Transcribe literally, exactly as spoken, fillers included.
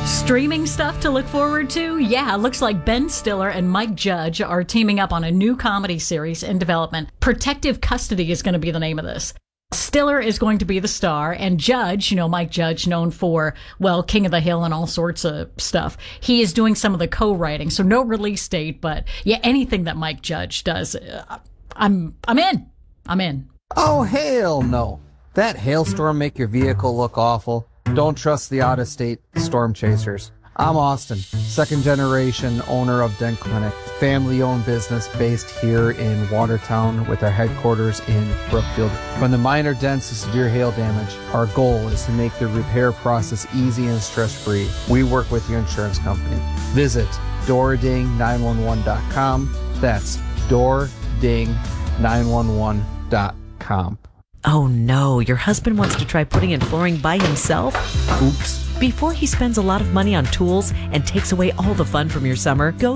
Streaming stuff to look forward to? Yeah, it looks like Ben Stiller and Mike Judge are teaming up on a new comedy series in development. Protective Custody is going to be the name of this. Stiller is going to be the star, and Judge, you know, Mike Judge, known for, well, King of the Hill and all sorts of stuff, he is doing some of the co-writing, so no release date, but yeah, anything that Mike Judge does, uh, I'm I'm in. I'm in. Oh, hell no. That hailstorm make your vehicle look awful? Don't trust the out-of-state storm chasers. I'm Austin, second generation owner of Dent Clinic, family-owned business based here in Watertown with our headquarters in Brookfield. From the minor dents to severe hail damage, our goal is to make the repair process easy and stress-free. We work with your insurance company. Visit door ding nine one one dot com. That's door ding nine one one dot com. Oh no, your husband wants to try putting in flooring by himself? Oops. Before he spends a lot of money on tools and takes away all the fun from your summer, go